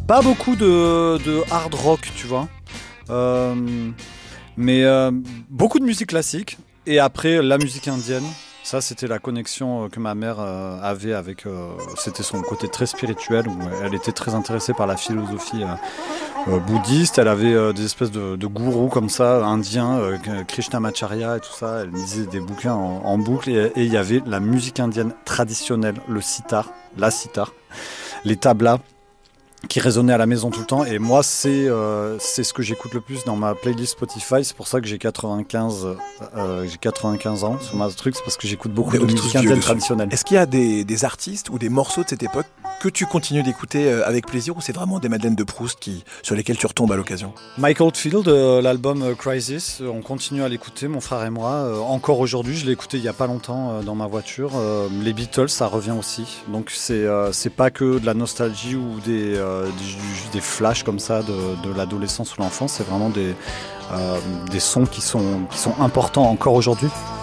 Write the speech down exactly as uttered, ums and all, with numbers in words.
pas beaucoup de, de hard rock, tu vois. Euh, mais euh, beaucoup de musique classique. Et après, la musique indienne. Ça, c'était la connexion que ma mère euh, avait avec... Euh, c'était son côté très spirituel, où elle était très intéressée par la philosophie euh, euh, bouddhiste. Elle avait euh, des espèces de, de gourous comme ça, indiens, euh, Krishnamacharya et tout ça. Elle lisait des bouquins en, en boucle. Et il y avait la musique indienne traditionnelle, le sitar, la sitar, les tablas, qui résonnait à la maison tout le temps. Et moi, c'est euh, c'est ce que j'écoute le plus dans ma playlist Spotify. C'est pour ça que j'ai quatre-vingt-quinze, euh, j'ai quatre-vingt-quinze ans sur ma truc. C'est parce que j'écoute beaucoup de musique indienne traditionnelle. Est-ce qu'il y a des, des artistes ou des morceaux de cette époque que tu continues d'écouter avec plaisir, ou c'est vraiment des Madeleines de Proust qui, sur lesquelles tu retombes à l'occasion? Mike Oldfield, euh, l'album euh, Crisis, euh, on continue à l'écouter, mon frère et moi. Euh, encore aujourd'hui, je l'ai écouté il n'y a pas longtemps euh, dans ma voiture. Euh, les Beatles, ça revient aussi. Donc c'est euh, c'est pas que de la nostalgie ou des, euh, des, des flashs comme ça de, de l'adolescence ou l'enfance. C'est vraiment des, euh, des sons qui sont, qui sont importants encore aujourd'hui.